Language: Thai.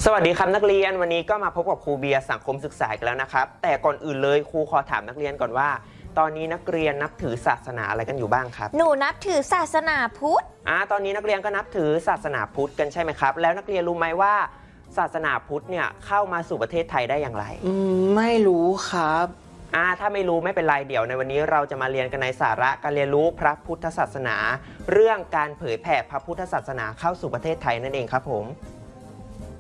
สวัสดีครับนักเรียนวันนี้ก็มาพบกับครูเบียร์สังคมศึกษากันแล้วนะครับแต่ก่อนอื่นเลยครูขอถามนักเรียนก่อนว่าตอนนี้นักเรียนนับถือศาสนาอะไรกันอยู่บ้างครับหนูนับถือศาสนาพุทธตอนนี้นักเรียนก็นับถือศาสนาพุทธกันใช่ไหมครับแล้วนักเรียนรู้ไหมว่าศาสนาพุทธเนี่ยเข้ามาสู่ประเทศไทยได้อย่างไรไม่รู้ครับถ้าไม่รู้ไม่เป็นไรเดี๋ยวในวันนี้เราจะมาเรียนกันในสาระการเรียนรู้พระพุทธศาสนาเรื่องการเผยแผ่พระพุทธศาสนาเข้าสู่ประเทศไทยนั่นเองครับผม